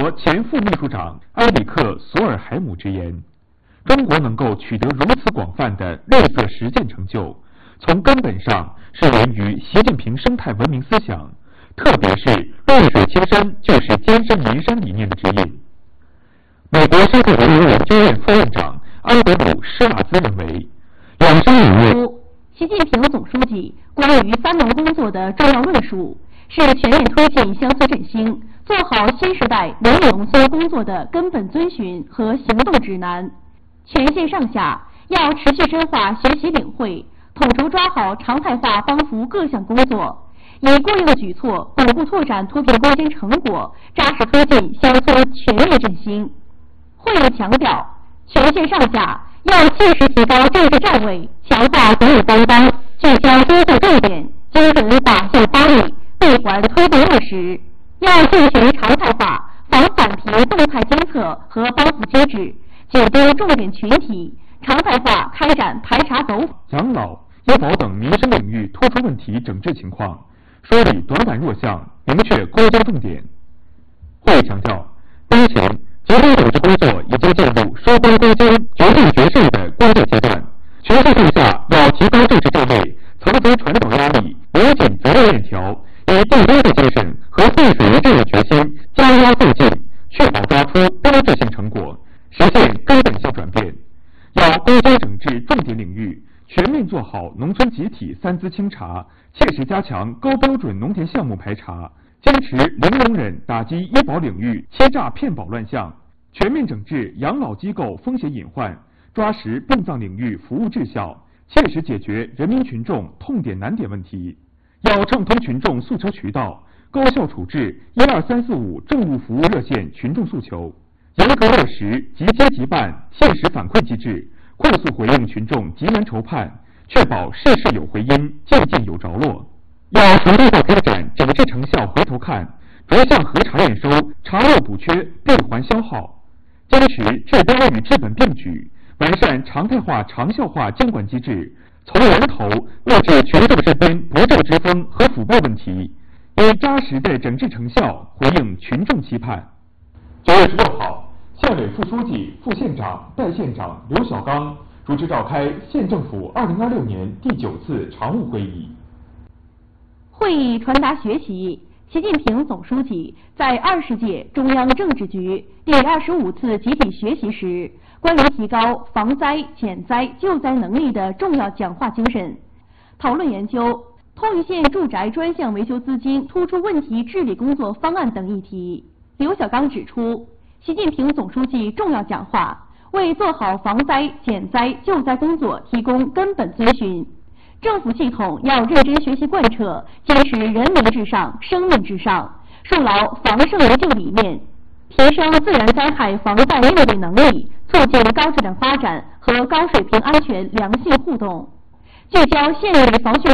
国前副秘书长埃里克·索尔海姆直言，中国能够取得如此广泛的绿色实践成就，从根本上是源于习近平生态文明思想，特别是绿水青山就是艰深绵山理念的指引。美国生态文明研究院副院长安德鲁·施瓦兹认为，2生理念。 习近平总书记关于3农工作的重要论述，是全面推进乡村振兴、做好新时代农业农村工作的根本遵循和行动指南。全县上下要持续深化学习领会，统筹抓好常态化帮扶各项工作，以过硬举措巩固拓展脱贫攻坚成果，扎实推进乡村全面振兴。会议强调，全县上下要切实提高政治站位，强化管理担当，聚焦工作重点，精准靶向发力，闭环推动落实。要进行常态化防返贫动态监测和帮扶机制，紧盯重点群体，常态化开展排查走访、 养老、医保等民生领域突出问题整治情况，梳理短板弱项，明确国家重点。会议强调，当前集中组织工作已经进入收官归真、决定决胜的关键阶段，全县上下要提高政治站位，层层传导压力，拧紧责任链条，以订单的精神和背水一战的决心加压奋进，确保抓出标志性成果，实现根本性转变。要归真整治重点领域，全面做好农村集体3资清查，切实加强高标准农田项目排查，坚持零容忍打击医保领域欺诈骗保乱象，全面整治养老机构风险隐患，抓实殡葬领域服务质效，切实解决人民群众痛点难点问题。要畅通群众诉求渠道，高效处置12345政务服务热线群众诉求，严格落实即接即办切实反馈机制，快速回应群众急难愁盼，确保事事有回音，件件有着落。要行动化开展整治成效回头看，逐项核查验收，查漏补缺，闭环消耗，坚持治标与治本并举，完善常态化长效化监管机制，从源头遏制群众之间不正之风和腐败问题，以扎实的整治成效回应群众期盼。9月16号，县委副书记、副县长、代县长刘小刚主持召开县政府2026年第9次常务会议。 会议传达学习习近平总书记在20届中央政治局第25次集体学习时关于提高防灾、减灾、救灾能力的重要讲话精神，讨论研究通榆县住宅专项维修资金突出问题治理工作方案等议题。刘小刚指出，习近平总书记重要讲话为做好防灾、减灾、救灾工作提供根本遵循。政府系统要认真学习贯彻，坚持人民至上、生命至上，树牢防生维救理念，提升自然灾害防范应对能力，促进高质量发展和高水平安全良性互动，聚焦县内防汛